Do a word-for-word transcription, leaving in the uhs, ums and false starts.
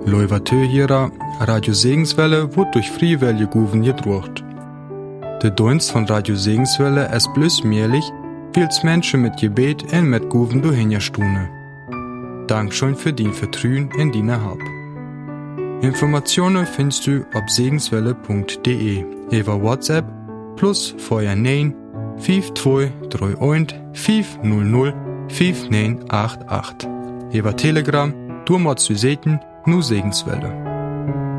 Leuvatö hierer, Radio Segenswelle wird durch Friewelle Guven gedruckt. Der Dienst von Radio Segenswelle ist bloß möglich, weil's Menschen mit Gebet und mit Guven durchhingerstune. Dankeschön für dein Vertrauen in deine Hab. Informationen findest du auf segenswelle punkt de, über WhatsApp plus Feuer neun fünf zwei drei eins fünf null null fünf neun acht acht. Über Telegram, du musst du sehen, nur Segenswelle.